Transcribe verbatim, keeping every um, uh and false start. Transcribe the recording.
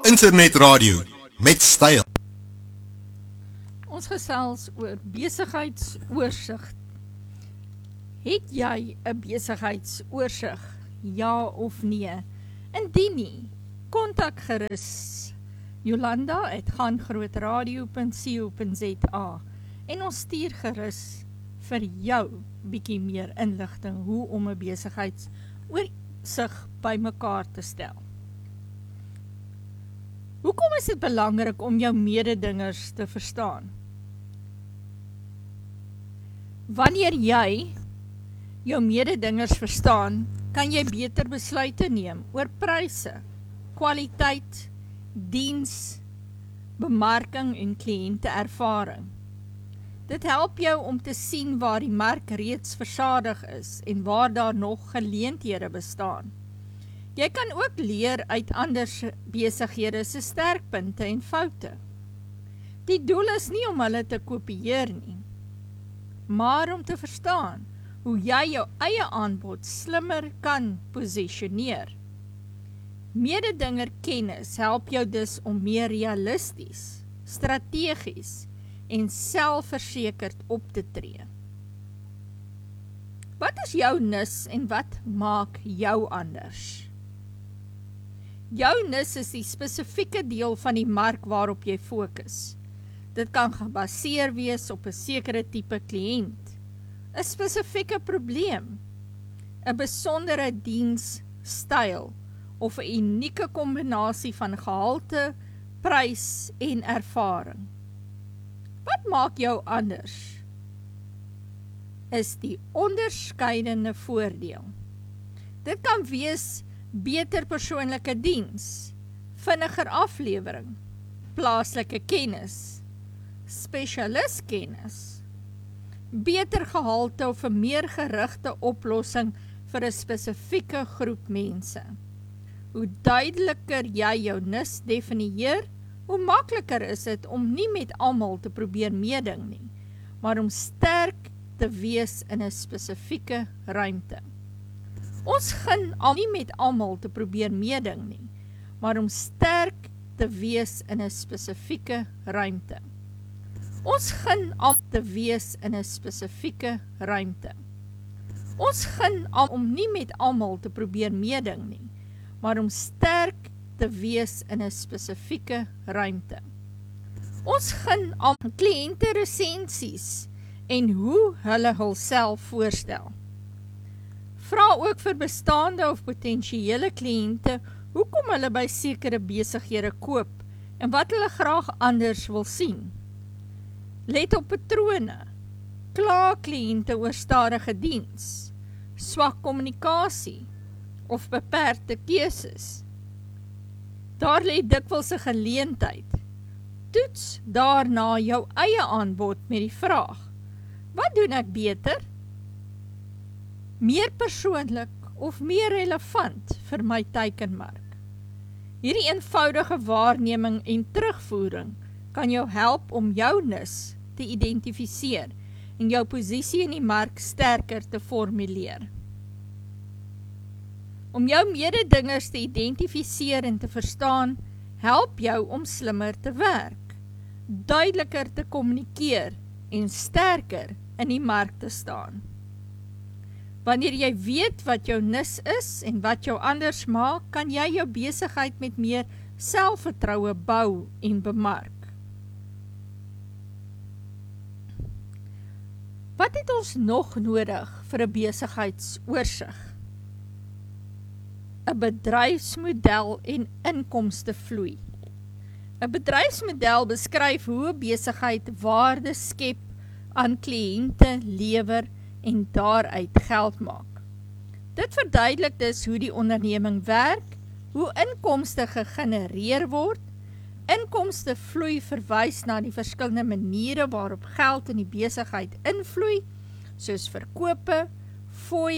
Internetradio met styl. Ons gesels oor besigheidsoorsigg. Het jy 'n besigheidsoorsigg? Ja of nee? Indien nie, kontak gerus Jolanda at gaangrootradio punt co punt za en ons stuur gerus vir jou bietjie meer inligting hoe om 'n besigheidsoorsigg bymekaar te stel. Hoekom is dit belangrik om jou mededingers te verstaan? Wanneer jy jou mededingers verstaan, kan jy beter besluite neem oor pryse, kwaliteit, diens, bemarking en kliënteervaring. Dit help jou om te sien waar die mark reeds versadig is en waar daar nog geleenthede bestaan. Jy kan ook leer uit ander besighede se sterkpunte en foute. Die doel is nie om hulle te kopieer nie, maar om te verstaan hoe jy jou eie aanbod slimmer kan posisioneer. Mededinger kennis help jou dus om meer realisties, strategies en selfversekerd op te tree. Wat is jou nis en wat maak jou anders? Jou nis is die spesifieke deel van die mark waarop jy fokus. Dit kan gebaseer wees op 'n sekere tipe kliënt, 'n spesifieke probleem, 'n besondere dienstyl of 'n unieke kombinasie van gehalte, prys en ervaring. Wat maak jou anders? Is die onderskeidende voordeel. Dit kan wees beter persoonlike diens, vinniger aflewering, plaaslike kennis, spesialistkennis, beter gehalte of 'n meer gerigte oplossing vir 'n spesifieke groep mense. Hoe duideliker jy jou nis definieer, hoe makliker is dit om nie met almal te probeer meeding nie, maar om sterk te wees in 'n spesifieke ruimte. Ons gun al nie met almal te probeer meeding nie, maar om sterk te wees in 'n spesifieke ruimte. Ons gun al te wees in 'n spesifieke ruimte. Ons gun al om nie met almal te probeer meeding nie, maar om sterk te wees in 'n spesifieke ruimte. Ons gun al kliënte resensies en hoe hulle hulself voorstel. Vra ook vir bestaande of potensiële kliënte hoekom hulle by sekere besighede koop en wat hulle graag anders wil sien. Let op patrone. Kla kliënte oor stadige diens, swak kommunikasie of beperkte keuses. Daar lê dikwels 'n geleentheid. Toets daarna jou eie aanbod met die vraag: wat doen ek beter? Meer persoonlik of meer relevant vir my teikenmark? Hierdie eenvoudige waarneming en terugvoering kan jou help om jou nis te identifiseer en jou posisie in die mark sterker te formuleer. Om jou mededingers te identifiseer en te verstaan, help jou om slimmer te werk, duideliker te kommunikeer en sterker in die mark te staan. Wanneer jy weet wat jou nis is en wat jou anders maak, kan jy jou besigheid met meer selfvertroue bou en bemark. Wat het ons nog nodig vir 'n besigheidsoorsigg? 'n Bedryfsmodel en inkomstevloei. 'n Bedryfsmodel beskryf hoe 'n besigheid waarde skep aan kliënte, lewer en daaruit geld maak. Dit verduidelik dus hoe die onderneming werk, hoe inkomste gegenereer word. Inkomste vloei verwys na die verskillende maniere waarop geld in die besigheid invloei, soos verkope, fooie,